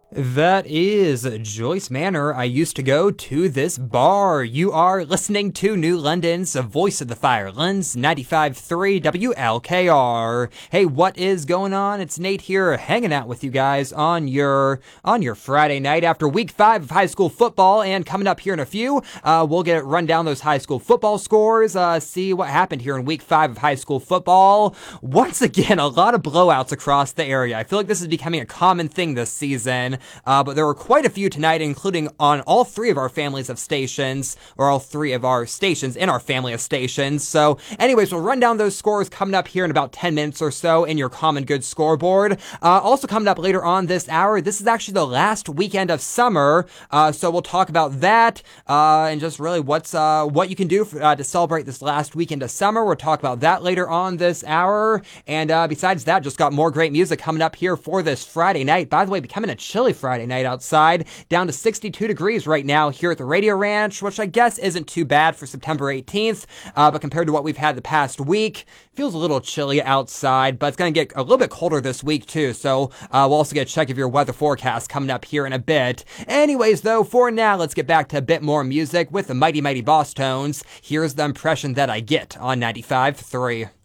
That is Joyce Manor. I used to go to this bar. You are listening to New London's Voice of the Firelands, 95.3 WLKR. Hey, what is going on? It's Nate here, hanging out with you guys on your Friday night after week 5 of high school football. And coming up here in a few, we'll run down those high school football scores, see what happened here in week 5 of high school football. Once again, a lot of blowouts across the area. I feel like this is becoming a common thing this season. But there were quite a few tonight, including on all three of our families of stations, or all three of our stations in our family of stations. So anyways, we'll run down those scores coming up here in about 10 minutes or so in your Common Good scoreboard. Also coming up later on this hour, this is actually the last weekend of summer, so we'll talk about that, and just really what you can do to celebrate this last weekend of summer. We'll talk about that later on this hour, and besides that, just got more great music coming up here for this Friday night. By the way, becoming a chilly Friday night outside, down to 62 degrees right now here at the Radio Ranch, which I guess isn't too bad for September 18th, but compared to what we've had the past week, feels a little chilly outside, but it's going to get a little bit colder this week too, so we'll also get a check of your weather forecast coming up here in a bit. Anyways, though, for now, let's get back to a bit more music with the Mighty Mighty Boss Tones. Here's the impression that I get on 95.3.